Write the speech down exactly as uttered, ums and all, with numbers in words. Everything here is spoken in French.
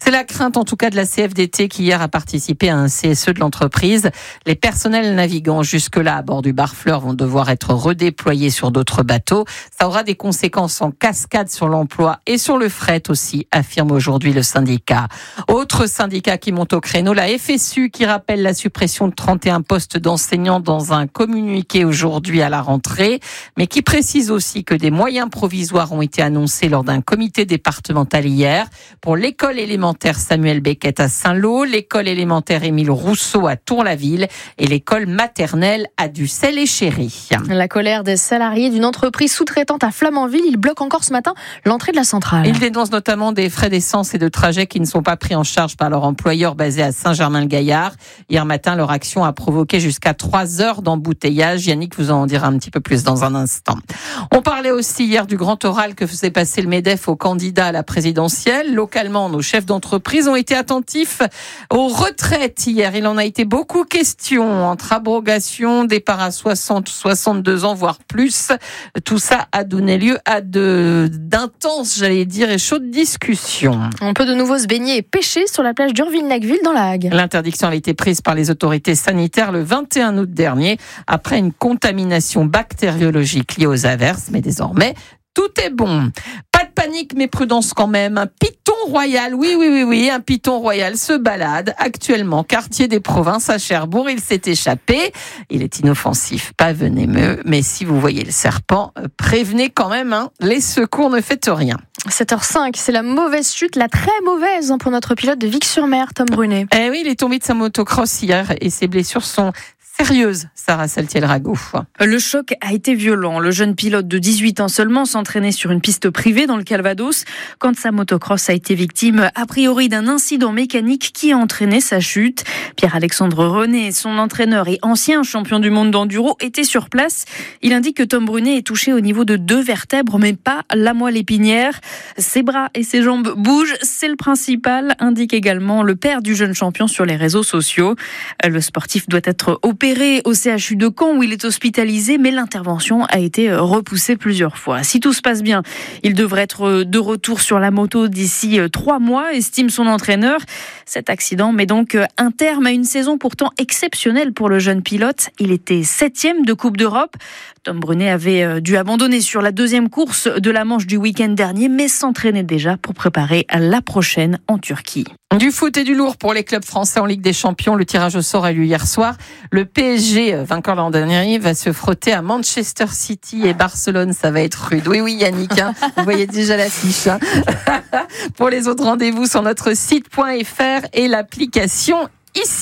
C'est la crainte en tout cas de la C F D T qui hier a participé à un C S E de l'entreprise. Les personnels navigants jusque-là à bord du Barfleur vont devoir être redéployés sur d'autres bateaux. Ça aura des conséquences en cascade sur l'emploi et sur le fret aussi, affirme aujourd'hui le syndicat. Autre syndicat qui monte au créneau, la F S U qui rappelle la suppression de trente et un postes d'enseignants dans un communiqué aujourd'hui à la rentrée, mais qui précise aussi que des moyens provisoires ont été annoncés lors d'un comité départemental hier pour l'école élémentaire Samuel Beckett à Saint-Lô, l'école élémentaire Émile Rousseau à Tour-la-Ville et l'école maternelle à Ducel-et-Chéry. La colère des salariés d'une entreprise sous-traitante à Flamanville, ils bloquent encore ce matin l'entrée de la centrale. Ils dénoncent notamment des frais d'essence et de trajet qui ne sont pas pris en charge par leur employeur basé à Saint-Germain-le-Gaillard. Hier matin, leur action a provoqué jusqu'à trois heures d'embouteillage. Yannick vous en dira un petit peu plus dans un instant. On parlait aussi hier du grand oral que faisait passer le MEDEF aux candidats à la présidentielle. Localement, nos chefs d'entreprise ont été attentifs aux retraites hier. Il en a été beaucoup question entre abrogation, départ à soixante, soixante-deux ans, voire plus. Tout ça a donné lieu à de, d'intenses, j'allais dire, et chaudes discussions. On peut de nouveau se baigner et pêcher sur la plage d'Urville-Lacville dans la Hague. L'interdiction avait été prise par les autorités sanitaires le vingt et un août dernier après une contamination bactériologique liée aux averses. Mais désormais, tout est bon. Pas de panique, mais prudence quand même. Un python royal, oui, oui, oui, oui, un python royal se balade actuellement quartier des Provinces à Cherbourg. Il s'est échappé. Il est inoffensif, pas venimeux. Mais si vous voyez le serpent, prévenez quand même. Hein, les secours ne faites rien. sept heures cinq, c'est la mauvaise chute, la très mauvaise pour notre pilote de Vic-sur-Mer, Tom Brunet. Eh oui, il est tombé de sa motocross hier et ses blessures sont sérieuse, Sarah Saltiel-Rago. Le choc a été violent. Le jeune pilote de dix-huit ans seulement s'entraînait sur une piste privée dans le Calvados quand sa motocross a été victime, a priori, d'un incident mécanique qui a entraîné sa chute. Pierre-Alexandre René, son entraîneur et ancien champion du monde d'enduro, était sur place. Il indique que Tom Brunet est touché au niveau de deux vertèbres, mais pas la moelle épinière. Ses bras et ses jambes bougent, c'est le principal, indique également le père du jeune champion sur les réseaux sociaux. Le sportif doit être opéré au C H U de Caen où il est hospitalisé, mais l'intervention a été repoussée plusieurs fois. Si tout se passe bien, il devrait être de retour sur la moto d'ici trois mois, estime son entraîneur. Cet accident met donc un terme à une saison pourtant exceptionnelle pour le jeune pilote. Il était septième de Coupe d'Europe. Tom Brunet avait dû abandonner sur la deuxième course de la Manche du week-end dernier, mais s'entraînait déjà pour préparer la prochaine en Turquie. Du foot et du lourd pour les clubs français en Ligue des Champions. Le tirage au sort a lieu hier soir. Le P S G, vainqueur l'an dernier, va se frotter à Manchester City et Barcelone. Ça va être rude. Oui, oui, Yannick, hein, vous voyez déjà l'affiche. Hein. Pour les autres rendez-vous sur notre site point f r et l'application ici.